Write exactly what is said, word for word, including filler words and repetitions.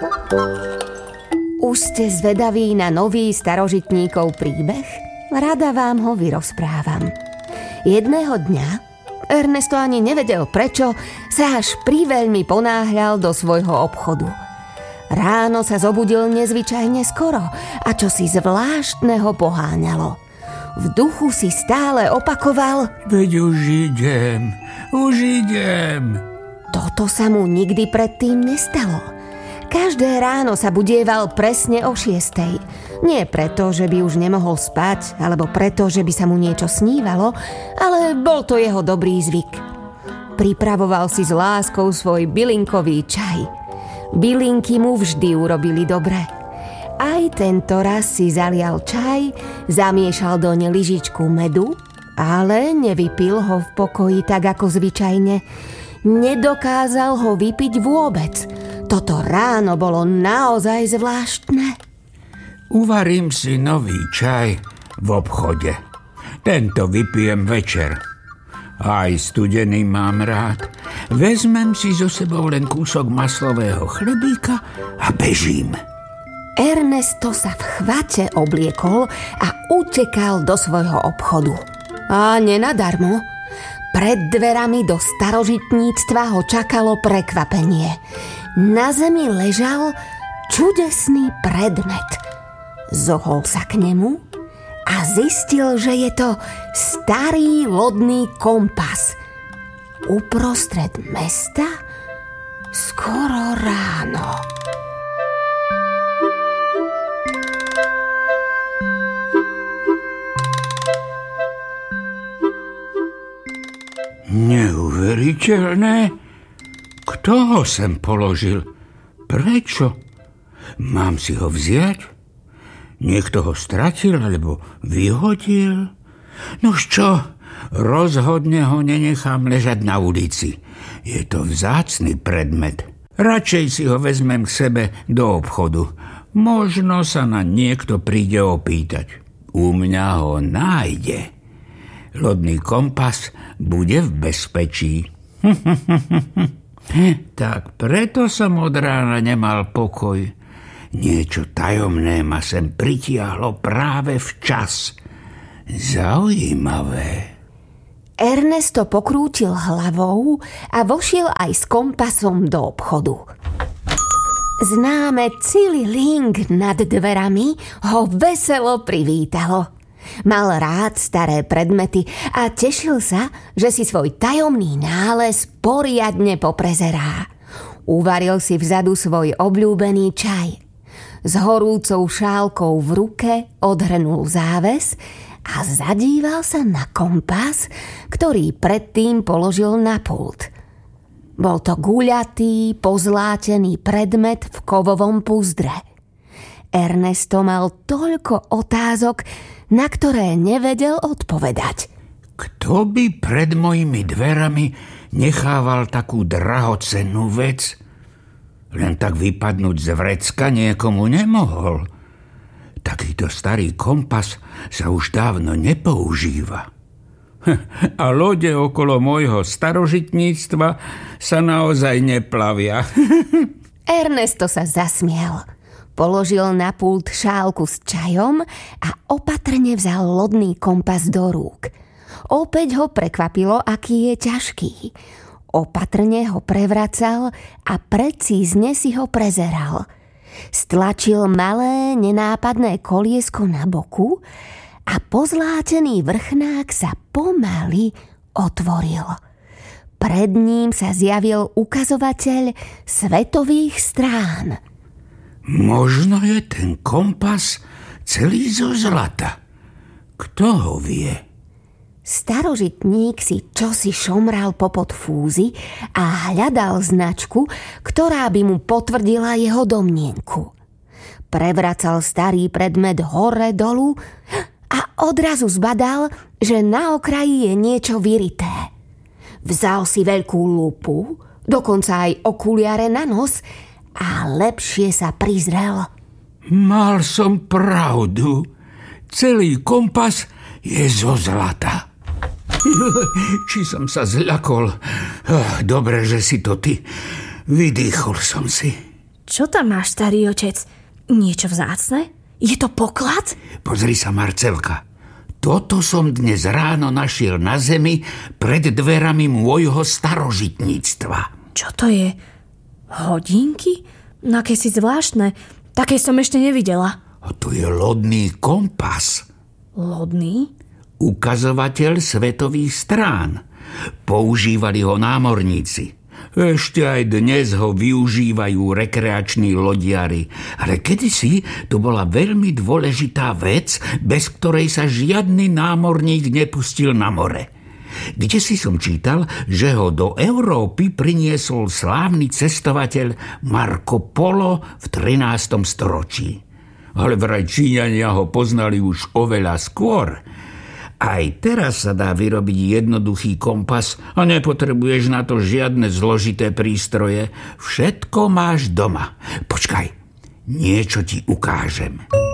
Už ste zvedaví na nový starožitníkov príbeh? Rada vám ho vyrozprávam. Jedného dňa Ernesto ani nevedel prečo sa až priveľmi ponáhľal do svojho obchodu. Ráno sa zobudil nezvyčajne skoro a čosi zvláštneho poháňalo. V duchu si stále opakoval: Veď už idem, už idem. Toto sa mu nikdy predtým nestalo. Každé ráno sa budieval presne o šiestej. Nie preto, že by už nemohol spať, alebo preto, že by sa mu niečo snívalo, ale bol to jeho dobrý zvyk. Pripravoval si s láskou svoj bylinkový čaj. Bylinky mu vždy urobili dobre. Aj tento raz si zalial čaj, zamiešal doň lyžičku medu, ale nevypil ho v pokoji tak ako zvyčajne. Nedokázal ho vypiť vôbec. Toto ráno bolo naozaj zvláštne. Uvarím si nový čaj v obchode. Tento vypijem večer. Aj studený mám rád. Vezmem si so sebou len kúsok maslového chlebíka a bežím. Ernesto sa v chvate obliekol a utekal do svojho obchodu. A nenadarmo. Pred dverami do starožitníctva ho čakalo prekvapenie. Na zemi ležal čudesný predmet. Zohol sa k nemu a zistil, že je to starý lodný kompas. Uprostred mesta skoro ráno. Neuveriteľné? Kto ho sem položil? Prečo? Mám si ho vziať? Niekto ho stratil alebo vyhodil? Nož čo? Rozhodne ho nenechám ležať na ulici. Je to vzácny predmet. Radšej si ho vezmem k sebe do obchodu. Možno sa na niekto príde opýtať. U mňa ho nájde. Lodný kompas bude v bezpečí. Tak preto som od rána nemal pokoj. Niečo tajomné ma sem pritiahlo práve včas. Zaujímavé. Ernesto pokrútil hlavou a vošiel aj s kompasom do obchodu. Známe Cili-ling nad dverami ho veselo privítalo. Mal rád staré predmety a tešil sa, že si svoj tajomný nález poriadne poprezerá. Uvaril si vzadu svoj obľúbený čaj. S horúcou šálkou v ruke odhrnul záves a zadíval sa na kompas, ktorý predtým položil na pult. Bol to guľatý, pozlátený predmet v kovovom púzdre. Ernesto mal toľko otázok, na ktoré nevedel odpovedať. Kto by pred mojimi dverami nechával takú drahocennú vec? Len tak vypadnúť z vrecka niekomu nemohol. Takýto starý kompas sa už dávno nepoužíva. A lode okolo môjho starožitníctva sa naozaj neplavia. Ernesto sa zasmial. Položil na pult šálku s čajom a opatrne vzal lodný kompas do rúk. Opäť ho prekvapilo, aký je ťažký. Opatrne ho prevracal a precízne si ho prezeral. Stlačil malé, nenápadné koliesko na boku a pozlátený vrchnák sa pomaly otvoril. Pred ním sa zjavil ukazovateľ svetových strán. Možno je ten kompas celý zo zlata. Kto ho vie? Starožitník si čosi šomral popod fúzy a hľadal značku, ktorá by mu potvrdila jeho domnienku. Prevracal starý predmet hore dolu a odrazu zbadal, že na okraji je niečo vyrité. Vzal si veľkú lupu, dokonca aj okuliare na nos a lepšie sa prizrel. Mal som pravdu. Celý kompas je zo zlata. Či som sa zľakol. Dobre, že si to ty. Vydýchol som si. Čo tam máš, starý otec? Niečo vzácne? Je to poklad? Pozri sa, Marcelka. Toto som dnes ráno našiel na zemi pred dverami môjho starožitníctva. Čo to je? Hodinky? No aké si zvláštne. Také som ešte nevidela. A to je lodný kompas. Lodný? Ukazovateľ svetových strán. Používali ho námorníci. Ešte aj dnes ho využívajú rekreační lodiari. Ale kedysi to bola veľmi dôležitá vec, bez ktorej sa žiadny námorník nepustil na more. Kdesi som čítal, že ho do Európy priniesol slávny cestovateľ Marco Polo v trinástom storočí. Ale vraj Číňania ho poznali už oveľa skôr. Aj teraz sa dá vyrobiť jednoduchý kompas a nepotrebuješ na to žiadne zložité prístroje. Všetko máš doma. Počkaj, niečo ti ukážem.